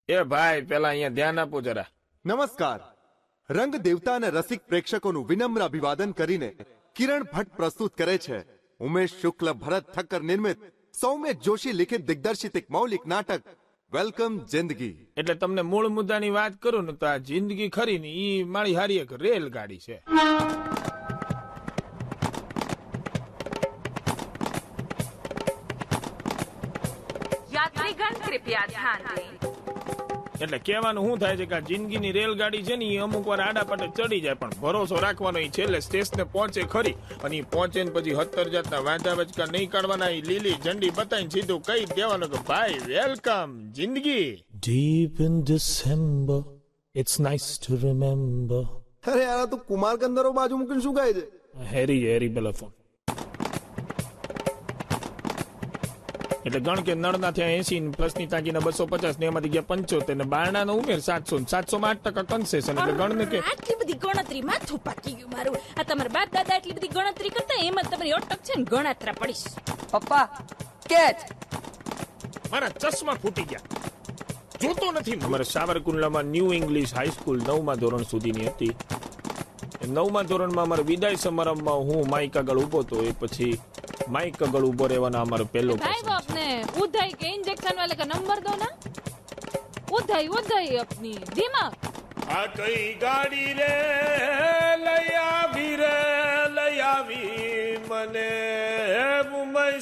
એ ભાઈ પેલા અહીંયા ધ્યાન આપો જરા. નમસ્કાર. રંગ દેવતા અને રસિક પ્રેક્ષકોનું વિનમ્ર અભિવાદન કરીને કિરણ ભટ્ટ પ્રસ્તુત કરે છે ઉમેશ શુક્લ ભરત ઠક્કર નિર્મિત સૌમ્ય જોશી લિખિત દિગ્દર્શિત એક મૌલિક નાટક વેલકમ જિંદગી. એટલે તમને મૂળ મુદ્દાની વાત કરું ને તો આ જિંદગી ખરી ને ઈ મારી હારી એક રેલગાડી છે. यात्रीगण कृपया ध्यान दें. એટલે કહેવાનું શું થાય છે કે આ જિંદગીની રેલગાડી છે ને એ અમુક વાર આડા પાટે ચડી જાય, પણ ભરોસો રાખવાનો એ છેલ્લે સ્ટેશને પહોંચે ખરી. અને એ પહોંચે ને પછી 70 જાતના વાંધા વચકા નહીં કાઢવાના, એ લીલી ઝંડી બતાવીને સીધું કહી દેવાનું કે ભાઈ વેલકમ જિંદગી. Deep in December, it's nice to remember. અરે યાર, તું કુમાર ગંધર્વ બાજુ મૂકીને શું ગાય છે? હેરી બેલાફોન. એટલે ગણ કે નળના થયા 80 પ્લસની તાકીના 250 ને એમાંથી ગયા 75 ને બારણાનો ઉમેર 700 700 માં 8% કન્સેશન. એટલે ગણ ને કે આટલી બધી ગણતરી માથું પાકી ગયું મારું. આ તમારા બાપ દાદા એટલી બધી ગણતરી કરતા એમાં તમારી અટક છે ને ગણાત્રા પડીશ. પપ્પા કેચ. મારા ચશ્મા ફૂટી ગયા, જોતો નથી. અમારે સાવરકુંડલામાં ન્યૂ ઇંગ્લિશ હાઈસ્કૂલ 9મા ધોરણ સુધીની હતી. 9મા ધોરણમાં અમારે વિદાય સમારંભમાં હું માઇક આગળ ઉભો હતો. એ પછી માઇક આગળ ઉભો રહેવાનો અમારો પહેલો भाई बाप ने उधाई के इंजेक्शन वाले का नंबर दो ना. उधाई अपनी दिमाग. આ કઈ ગાડી રે લઈ આવી મને મુંબઈ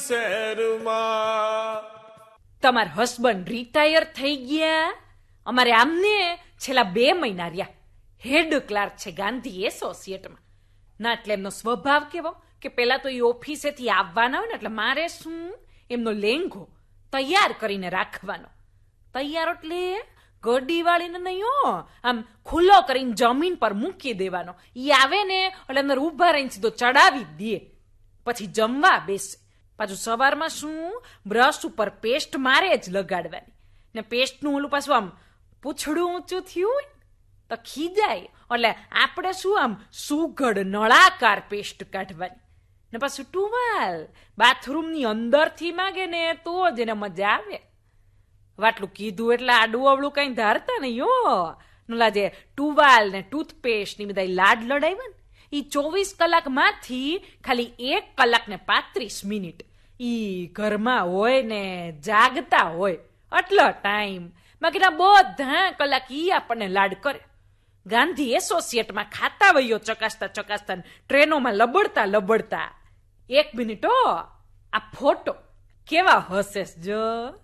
શહેરમાં. તમાર હસબન્ડ રિટાયર થઈ ગયા. અમારે આમને છેલ્લા 2 મહિના રહ્યા. હેડ ક્લાર્ક છે ગાંધી એસોસિએટમાં. ના એટલે એમનો સ્વભાવ કેવો કે પેલા તો એ ઓફિસેથી આવવાના હોય ને એટલે મારે શું એમનો લેંઘો તૈયાર કરીને રાખવાનો. તૈયાર એટલે ગડી વાળીને નહીં હો, આમ ખુલ્લો કરીને જમીન પર મૂકી દેવાનો. ઈ આવે ને એટલે અંદર ઊભા રહીને સીધો ચડાવી દે. પછી જમવા બેસે. પાછું સવારમાં શું બ્રશ ઉપર પેસ્ટ મારે જ લગાડવાની. ને પેસ્ટનું ઓલું પાછું આમ પૂછડું ઊંચું થયું હોય તો ખીજાય. એટલે આપણે શું આમ સુઘડ નળાકાર પેસ્ટ કાઢવાની. ને પાછું ટુવાલ બાથરૂમની અંદરથી માગે ને તો જ એને મજા આવે. વાટલું કીધું એટલે આડું અવળું કઈ ધારતા નહીં હો. નોલા જે ટુવાલ ને ટૂથપેસ્ટ ની બધા લાડ લડાવ્યા ને ઈ 24 કલાકમાંથી ખાલી 1 કલાક ને 35 મિનિટ ઈ ઘરમાં હોય ને જાગતા હોય આટલો ટાઈમ બાકીના બધા કલાક ઈ આપણને લાડ કરે. ગાંધી એસોસિએટમાં ખાતા વયો ચકાસતા ટ્રેનોમાં લબડતા 1 મિનિટ આ ફોટો કેવા હશે જો.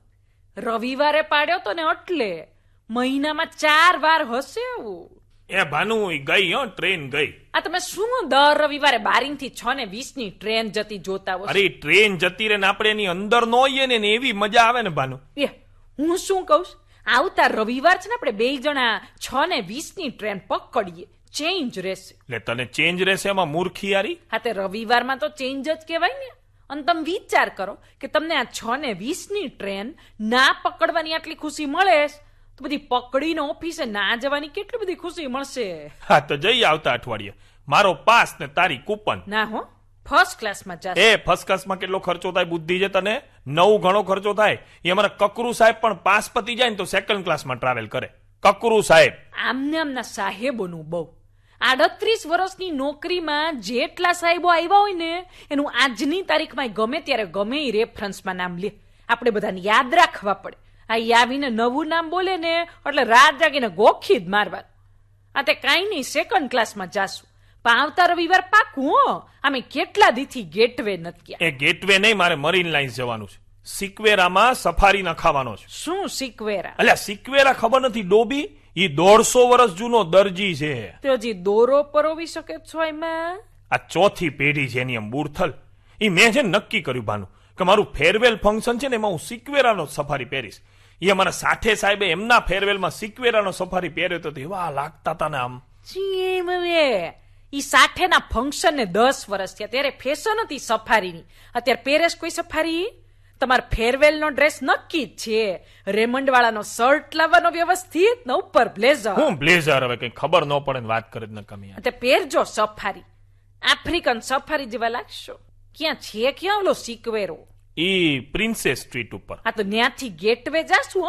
રવિવારે પાડ્યો તો ને એટલે મહિનામાં 4 વાર હશે એવું. એ ભાનુ ગઈ હો, ટ્રેન ગઈ. આ તમે શું દર રવિવારે 12 થી 6 ને 20 ની ટ્રેન જતી જોતા હો? અરે ટ્રેન જતી રે ને આપણે એની અંદર ન હોઈએ ને એવી મજા આવે ને ભાનુ. એ હું શું કહું, આવતા રવિવાર છે ને આપણે 2 જણા 6 ને 20 ની ટ્રેન પકડીએ. ચેન્જ રહેશે. એટલે તને ચેન્જ રહેશે એમાં મૂર્ખી યારી. હા તે રવિવારમાં તો ચેન્જ જ કહેવાય ને. અને તમે વિચાર કરો કે તમને આ 6 ને 20 ની ટ્રેન ના પકડવાની આટલી ખુશી મળે તો બધી પકડીને ઓફિસે ના જવાની કેટલી બધી ખુશી મળશે. હા તો જઈ આવતા અઠવાડિયે. મારો પાસ ને તારી કૂપન. ના હો, ફર્સ્ટ ક્લાસમાં જશે. એ ફર્સ્ટ ક્લાસમાં કેટલો ખર્ચો થાય બુદ્ધિ છે તને? 9 ગણો ખર્ચો થાય. એ અમારા કકરુ સાહેબ પણ પાસ પતી જાય ને તો સેકન્ડ ક્લાસમાં ટ્રાવેલ કરે. કકરુ સાહેબ આમને આમના સાહેબોનું બહુ. 38 વર્ષની નોકરીમાં જેટલા સાહેબો આવ્યા હોય ને એનું આજની તારીખમાં ગમે ત્યારે ગમે એ રેફરન્સમાં નામ લે. આપણે બધાને યાદ રાખવા પડે. આ આવીને નવું નામ બોલે ને એટલે રાત જાગીને ગોખી જ મારવા. આ તે કાંઈ નહીં, સેકન્ડ ક્લાસમાં જાશું. પણ આવતા રવિવાર પાકું હો. અમે કેટલા દીથી ગેટવે નથી ગયા. એ ગેટવે નહીં, મારે મરીન લાઇન્સ જવાનું છે. સિક્વેરામાં સફારી નખાવાનો છે. શું સિક્વેરા? અલ્યા સિક્વેરા ખબર નથી? ડોબી ઈ 150 વર્ષ જૂનો દરજી છે. તો હજી દોરો પરોવી શકે છો એમાં? આ 4થી પેઢી છે એની એમ બુરથલ. ઈ મેં છે નક્કી કર્યું ભાનુ કે મારું ફેરવેલ ફંક્શન છે ને એમાં હું સિક્વેરાનો સફારી પહેરીશ. એ અમારા સાઠે સાહેબે એમના ફેરવેલમાં સિક્વેરાનો સફારી પહેર્યો તો એવા લાગતા હતા ને આમ. ઈ સાઠેના ફંક્શન ને 10 વર્ષ થયા ત્યારે ફેશન હતી સફારીની. અત્યારે પેરેસ કોઈ સફારી? તમાર ફેરવેલ નો ડ્રેસ નક્કી જ છે. રેમન્ડ વાળાનો શર્ટ લાવવાનો વ્યવસ્થિત ને ઉપર બ્લેઝર. હું બ્લેઝર હવે કઈ ખબર ન પડે વાત કરે ન કમી. તે પહેરજો સફારી. આફ્રિકન સફારી જેવા લાગશો. ક્યાં છે ક્યાં ઓલો સિક્વેરો? ઈ પ્રિન્સેસ સ્ટ્રીટ ઉપર. આ તો ન્યાથી ગેટવે જાશું.